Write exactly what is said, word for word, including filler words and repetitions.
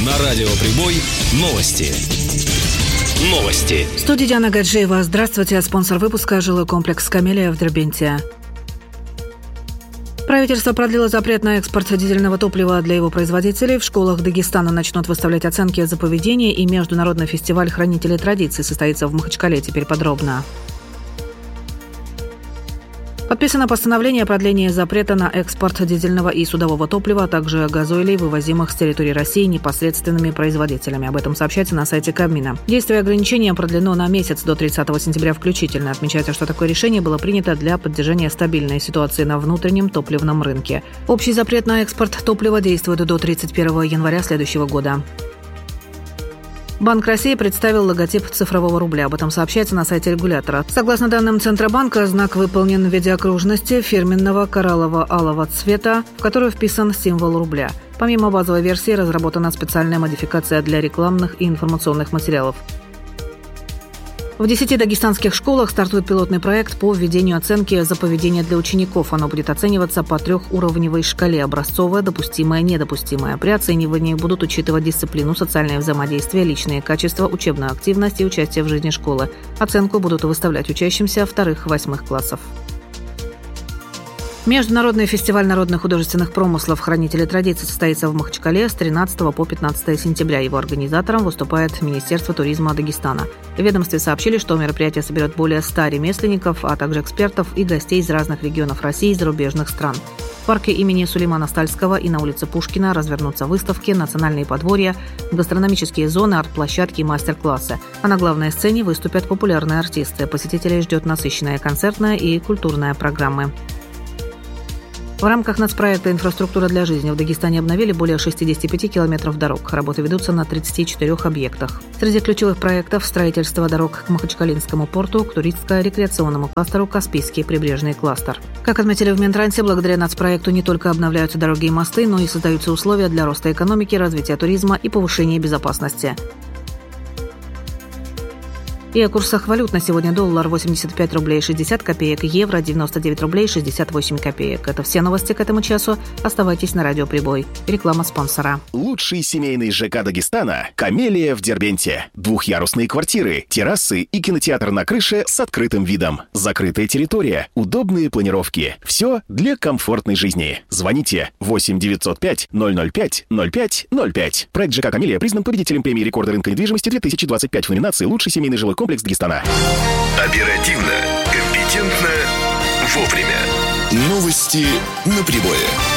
На радио «Прибой» новости. Новости. В студии Диана Гаджиева. Здравствуйте. Спонсор выпуска – жилой комплекс «Камелия» в Дербенте. Правительство продлило запрет на экспорт дизельного топлива для его производителей. В школах Дагестана начнут выставлять оценки за поведение, и международный фестиваль хранителей традиций состоится в Махачкале. Теперь подробно. Подписано постановление о продлении запрета на экспорт дизельного и судового топлива, а также газоилей, вывозимых с территории России непосредственными производителями. Об этом сообщается на сайте Кабмина. Действие ограничения продлено на месяц до тридцатого сентября включительно. Отмечается, что такое решение было принято для поддержания стабильной ситуации на внутреннем топливном рынке. Общий запрет на экспорт топлива действует до тридцать первого января следующего года. Банк России представил логотип цифрового рубля. Об этом сообщается на сайте регулятора. Согласно данным Центробанка, знак выполнен в виде окружности фирменного кораллово-алого цвета, в которую вписан символ рубля. Помимо базовой версии, разработана специальная модификация для рекламных и информационных материалов. В десяти дагестанских школах стартует пилотный проект по введению оценки за поведение для учеников. Оно будет оцениваться по трехуровневой шкале: образцовая, допустимая, недопустимая. При оценивании будут учитывать дисциплину, социальное взаимодействие, личные качества, учебную активность и участие в жизни школы. Оценку будут выставлять учащимся вторых-восьмых классов. Международный фестиваль народных художественных промыслов «Хранители традиций» состоится в Махачкале с тринадцатого по пятнадцатое сентября. Его организатором выступает Министерство туризма Дагестана. В ведомстве сообщили, что мероприятие соберет более ста ремесленников, а также экспертов и гостей из разных регионов России и зарубежных стран. В парке имени Сулеймана Стальского и на улице Пушкина развернутся выставки, национальные подворья, гастрономические зоны, арт-площадки и мастер-классы. А на главной сцене выступят популярные артисты. Посетителей ждет насыщенная концертная и культурная программы. В рамках нацпроекта «Инфраструктура для жизни» в Дагестане обновили более шестидесяти пяти километров дорог. Работы ведутся на тридцати четырёх объектах. Среди ключевых проектов – строительство дорог к Махачкалинскому порту, к туристско-рекреационному кластеру, Каспийский прибрежный кластер. Как отметили в Минтрансе, благодаря нацпроекту не только обновляются дороги и мосты, но и создаются условия для роста экономики, развития туризма и повышения безопасности. И о курсах валют на сегодня: доллар восемьдесят пять рублей шестьдесят копеек, евро девяносто девять рублей шестьдесят восемь копеек. Это все новости к этому часу. Оставайтесь на радио «Прибой». Реклама спонсора. Лучший семейный ЖК Дагестана – «Камелия» в Дербенте. Двухъярусные квартиры, террасы и кинотеатр на крыше с открытым видом. Закрытая территория, удобные планировки. Все для комфортной жизни. Звоните восемь девятьсот пять ноль ноль пять ноль пять ноль пять. Проект ЖК «Камелия» признан победителем премии рекорда рынка недвижимости две тысячи двадцать пять в номинации «Лучший семейный жилой комплекс Дагестана». Оперативно, компетентно, вовремя. Новости на Прибое.